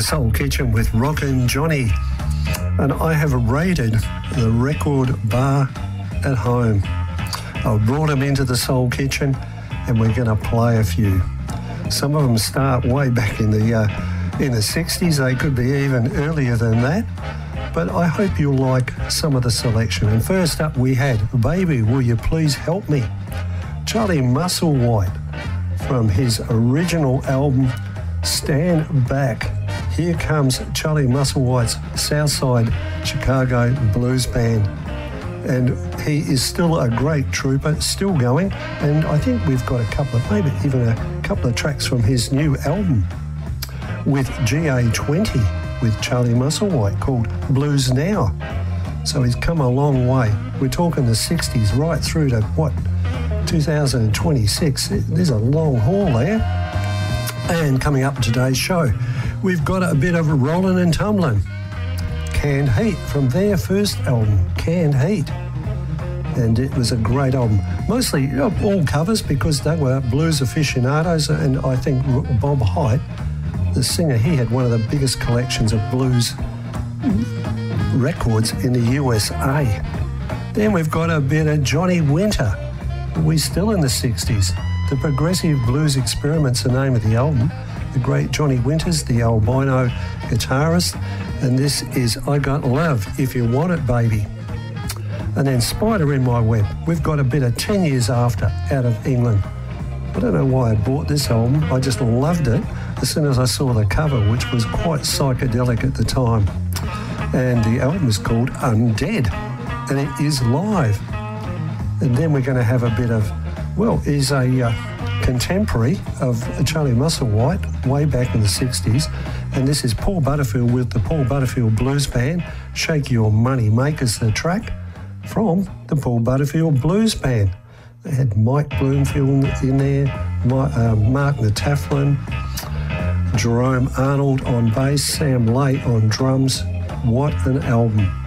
the Soul Kitchen with Rockin' Johnny, and I have raided the record bar at home. I've brought them into the Soul Kitchen and we're going to play a few. Some of them start way back in the 60s. They could be even earlier than that, but I hope you'll like some of the selection. And first up we had Baby Will You Please Help Me, Charlie Musselwhite, from his original album Stand Back. Here comes Charlie Musselwhite's Southside Chicago Blues Band, and he is still a great trooper, still going, and I think we've got a couple of, maybe even a couple of tracks from his new album with GA20 with Charlie Musselwhite called Blues Now. So he's come a long way. We're talking the 60s right through to, 2026. There's a long haul there. And coming up in today's show, we've got a bit of Rollin' and Tumblin', Canned Heat, from their first album, Canned Heat. And it was a great album. Mostly all covers because they were blues aficionados, and I think Bob Hite, the singer, he had one of the biggest collections of blues records in the USA. Then we've got a bit of Johnny Winter. We're still in the 60s. The Progressive Blues Experiment's the name of the album. The great Johnny Winters, the albino guitarist. And this is I Got Love, If You Want It, Baby. And then Spider in My Web. We've got a bit of 10 Years After out of England. I don't know why I bought this album. I just loved it as soon as I saw the cover, which was quite psychedelic at the time. And the album is called Undead, and it is live. And then we're going to have a bit of, he's a contemporary of Charlie Musselwhite way back in the 60s. And this is Paul Butterfield with the Paul Butterfield Blues Band. Shake Your Money Makers, the track from the Paul Butterfield Blues Band. They had Mike Bloomfield in there, Mark Nataflin, Jerome Arnold on bass, Sam Lay on drums. What an album.